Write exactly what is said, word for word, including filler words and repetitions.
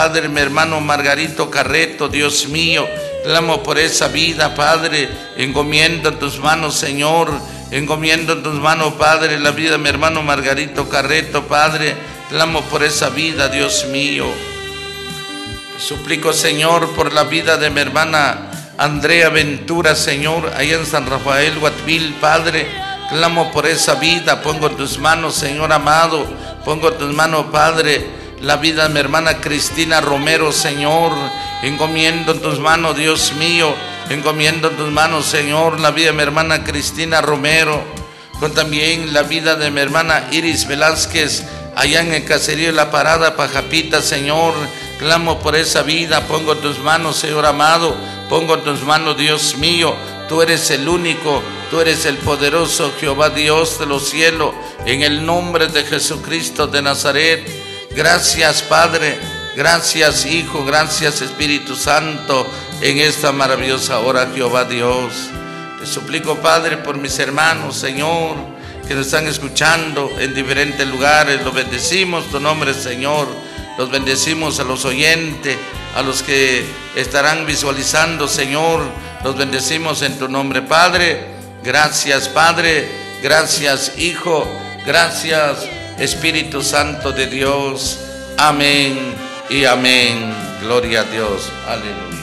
Padre, mi hermano Margarito Carreto, Dios mío. Clamo por esa vida, Padre, encomiendo en tus manos, Señor, encomiendo en tus manos, Padre, la vida de mi hermano Margarito Carreto, Padre, clamo por esa vida, Dios mío. Suplico, Señor, por la vida de mi hermana Andrea Ventura, Señor, allá en San Rafael, Guatvil, Padre, clamo por esa vida, pongo en tus manos, Señor amado, pongo en tus manos, Padre, la vida de mi hermana Cristina Romero, Señor, encomiendo en tus manos, Dios mío, encomiendo en tus manos, Señor, la vida de mi hermana Cristina Romero, con también la vida de mi hermana Iris Velázquez, allá en el caserío de La Parada, Pajapita, Señor, clamo por esa vida, pongo en tus manos, Señor amado, pongo en tus manos, Dios mío, tú eres el único, tú eres el poderoso Jehová Dios de los cielos, en el nombre de Jesucristo de Nazaret. Gracias, Padre, gracias, Hijo, gracias, Espíritu Santo, en esta maravillosa hora, Jehová Dios. Te suplico, Padre, por mis hermanos, Señor, que nos están escuchando en diferentes lugares. Los bendecimos, tu nombre, Señor. Los bendecimos a los oyentes, a los que estarán visualizando, Señor. Los bendecimos en tu nombre, Padre. Gracias, Padre. Gracias, Hijo. Gracias, Espíritu Santo de Dios. Amén y amén. Gloria a Dios. Aleluya.